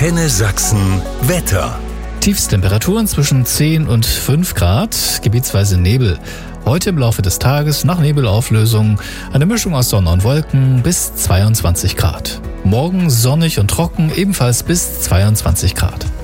Antenne Sachsen Wetter. Tiefstemperaturen zwischen 10 und 5 Grad, gebietsweise Nebel. Heute im Laufe des Tages nach Nebelauflösung eine Mischung aus Sonne und Wolken bis 22 Grad. Morgen sonnig und trocken, ebenfalls bis 22 Grad.